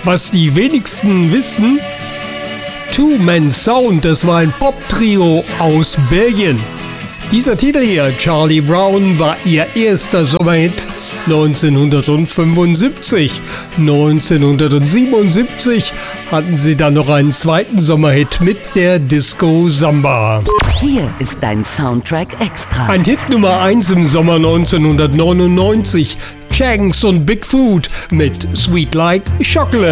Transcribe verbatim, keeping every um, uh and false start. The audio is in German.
Was die wenigsten wissen, Two Man Sound, das war ein Pop-Trio aus Belgien. Dieser Titel hier, Charlie Brown, war ihr erster Sommerhit neunzehnhundertfünfundsiebzig. neunzehnhundertsiebenundsiebzig hatten sie dann noch einen zweiten Sommerhit mit der Disco Samba. Hier ist dein Soundtrack Extra. Ein Hit Nummer eins im Sommer neunzehnhundertneunundneunzig, Changs und Bigfoot mit Sweet Like Chocolate.